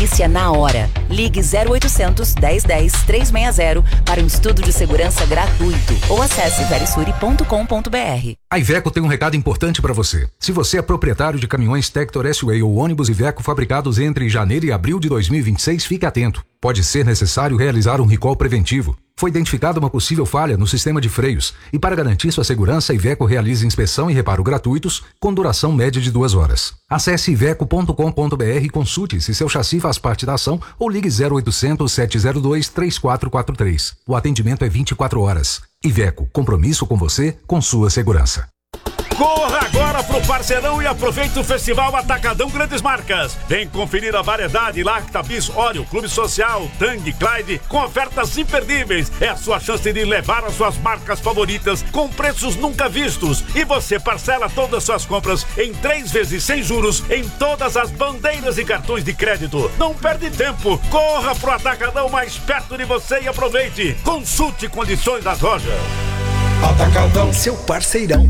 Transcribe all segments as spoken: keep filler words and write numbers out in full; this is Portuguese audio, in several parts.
polícia na hora. Ligue zero oitocentos, dez, dez, trezentos e sessenta para um estudo de segurança gratuito ou acesse verisuri ponto com ponto br. A Iveco tem um recado importante para você. Se você é proprietário de caminhões Tector S-Way ou ônibus Iveco fabricados entre janeiro e abril de dois mil e vinte e seis, fique atento. Pode ser necessário realizar um recall preventivo. Foi identificada uma possível falha no sistema de freios e, para garantir sua segurança, a Iveco realiza inspeção e reparo gratuitos com duração média de duas horas. Acesse iveco ponto com ponto br e consulte se seu chassi faz parte da ação ou ligue zero oitocentos, sete zero dois, três quatro quatro três. O atendimento é vinte e quatro horas. Iveco, compromisso com você, com sua segurança. Corra agora pro Parceirão e aproveite o Festival Atacadão Grandes Marcas. Vem conferir a variedade Lacta, Bis, Oreo, Clube Social, Tang, Clyde, com ofertas imperdíveis. É a sua chance de levar as suas marcas favoritas com preços nunca vistos. E você parcela todas as suas compras em três vezes sem juros em todas as bandeiras e cartões de crédito. Não perde tempo. Corra pro Atacadão mais perto de você e aproveite. Consulte condições das lojas. Atacadão, seu parceirão.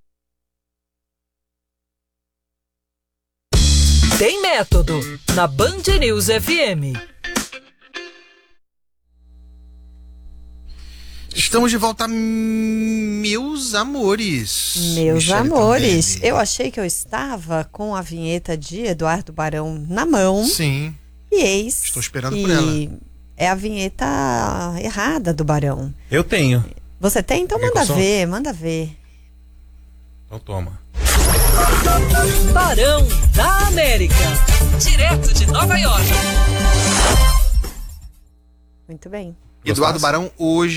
Tem método na Band News F M. Estamos de volta, meus amores. Meus Michele amores. Também. Eu achei que eu estava com a vinheta de Eduardo Barão na mão. Sim. E eis. Estou esperando que por ela. É a vinheta errada do Barão. Eu tenho. Você tem? Então manda ver, manda ver. Então toma. Barão da América, direto de Nova York. Muito bem. Eduardo Barão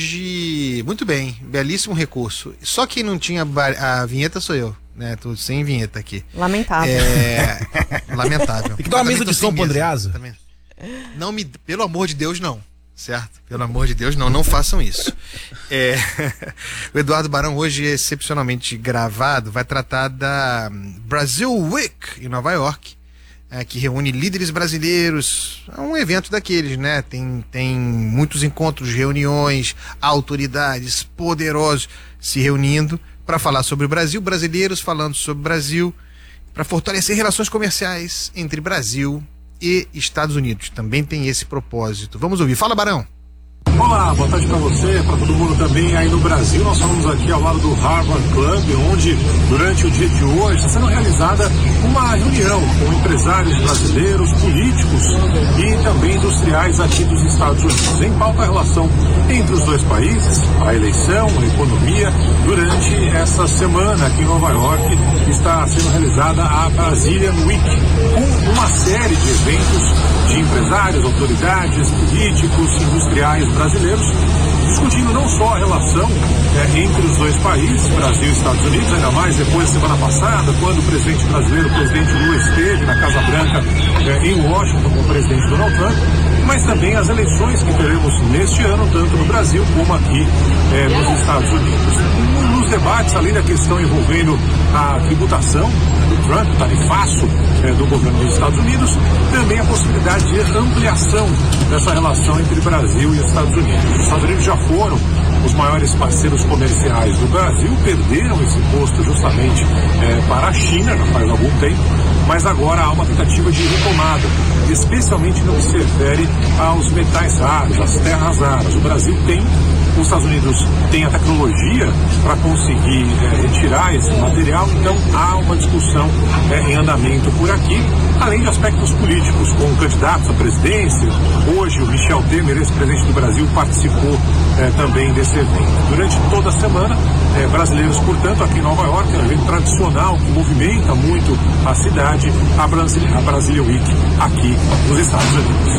hoje, muito bem, belíssimo recurso. Só quem não tinha a vinheta sou eu, né? Tô sem vinheta aqui. Lamentável. É... Lamentável. Tem que dar uma mesa de som pro Andreasa. Não me, pelo amor de Deus, não. Certo? Pelo amor de Deus, não, não façam isso. É, o Eduardo Barão, hoje excepcionalmente gravado, vai tratar da Brasil Week em Nova York, é, que reúne líderes brasileiros. É um evento daqueles, né? Tem, tem muitos encontros, reuniões, autoridades poderosos se reunindo para falar sobre o Brasil, brasileiros falando sobre o Brasil, para fortalecer relações comerciais entre Brasil e Estados Unidos. Também tem esse propósito. Vamos ouvir. Fala, Barão. Olá, boa tarde para você, para todo mundo também aí no Brasil. Nós estamos aqui ao lado do Harvard Club, onde durante o dia de hoje está sendo realizada uma reunião com empresários brasileiros, políticos e também industriais aqui dos Estados Unidos. Em pauta a relação entre os dois países, a eleição, a economia. Durante essa semana aqui em Nova York está sendo realizada a Brazilian Week, com uma série de eventos de empresários, autoridades, políticos, industriais brasileiros, discutindo não só a relação é, entre os dois países, Brasil e Estados Unidos, ainda mais depois da semana passada, quando o presidente brasileiro, o presidente Lula, esteve na Casa Branca é, em Washington com o presidente Donald Trump, mas também as eleições que teremos neste ano, tanto no Brasil como aqui é, nos Estados Unidos. Nos debates, além da questão envolvendo a tributação do Trump, o tarifaço é, do governo dos Estados Unidos, também a possibilidade de ampliação dessa relação entre Brasil e Estados Unidos. Os Estados Unidos já foram os maiores parceiros comerciais do Brasil, perderam esse posto justamente é, para a China, já faz algum tempo, mas agora há uma tentativa de retomada, especialmente no que se refere aos metais raros, às terras raras. O Brasil tem, os Estados Unidos têm a tecnologia para conseguir é, retirar esse material, então há uma discussão é, em andamento por aqui, além de aspectos políticos, com candidatos à presidência. Hoje o Michel Temer, ex-presidente do Brasil, participou é, também desse evento. Durante toda a semana, é, brasileiros, portanto, aqui em Nova York, é um evento tradicional que movimenta muito a cidade, a Brasília, a Brasília Week aqui nos Estados Unidos.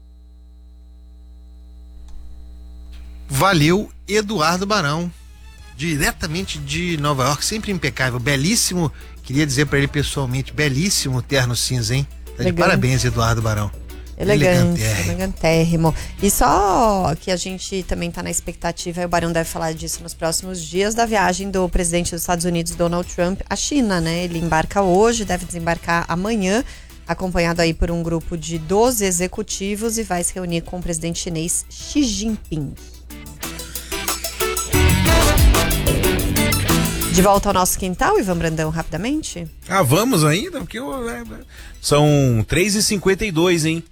Valeu, Eduardo Barão, diretamente de Nova York, sempre impecável, belíssimo, queria dizer para ele pessoalmente, belíssimo terno cinza, hein? Tá de parabéns, Eduardo Barão. Elegante, elegantérrimo. E só que a gente também está na expectativa, e o Barão deve falar disso nos próximos dias, da viagem do presidente dos Estados Unidos, Donald Trump, à China, né? Ele embarca hoje, deve desembarcar amanhã, acompanhado aí por um grupo de doze executivos, e vai se reunir com o presidente chinês Xi Jinping. De volta ao nosso quintal, Ivan Brandão, rapidamente? Ah, vamos ainda? Porque eu, é, são três e cinquenta e dois, hein?